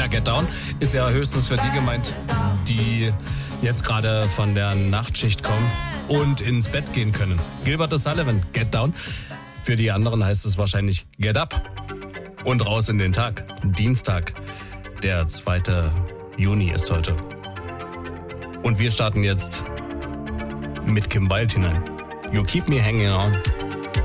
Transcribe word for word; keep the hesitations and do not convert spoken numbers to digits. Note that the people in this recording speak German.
Na, Get Down ist ja höchstens für die gemeint, die jetzt gerade von der Nachtschicht kommen und ins Bett gehen können. Gilbert O'Sullivan, Get Down. Für die anderen heißt es wahrscheinlich Get Up. Und raus in den Tag. Dienstag, der zweite Juni ist heute. Und wir starten jetzt mit Kim Wilde hinein. You Keep Me Hanging On.